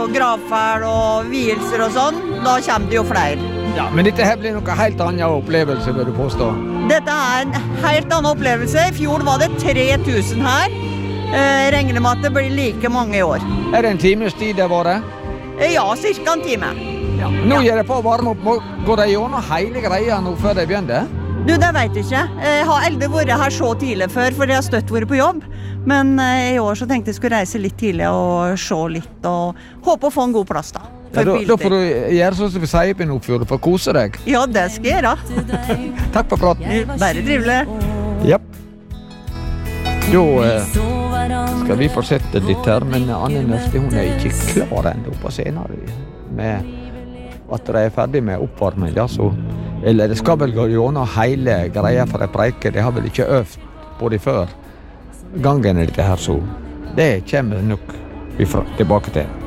Gravferd og vielser og sånn, da kommer det jo flere. Ja, men dette her blir noe helt annen opplevelse, vil du påstå. Dette en helt annen opplevelse. I fjor var det 3000 her. Regner med at det blir like mange i år. Det en times tid det var det? Ja, cirka en time. Ja. Nå gjør det på å varme opp. Går de gjennom hele greia nå før de begynner? Du, det vet jeg ikke. Jeg har aldri vært her så tidlig før, for jeg har støtt vært på jobb. Men i år så tenkte jeg skulle reise litt tidlig og se litt, og håpe å få en god plass da. Ja, da får du gjøre sånn som vi sier på Nordfjord, for å kose deg. Ja, det skal jeg gjøre. Takk for praten. Bare trivelig. Japp. Da skal vi fortsette litt her, men Anne Nørste, hun ikke klar enda på scenen med at de ferdig med oppvarming, så eller det skal vel gå gjennom hele greia for å preike, det har vel ikke øvd på det før gangen dette her, så det kommer nok vi tilbake til.